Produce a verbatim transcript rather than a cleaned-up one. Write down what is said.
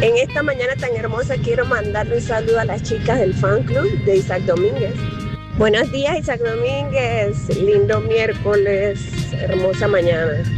En esta mañana tan hermosa quiero mandarle un saludo a las chicas del fan club de Isaac Domínguez. Buenos días, Isaac Domínguez. Lindo miércoles, hermosa mañana.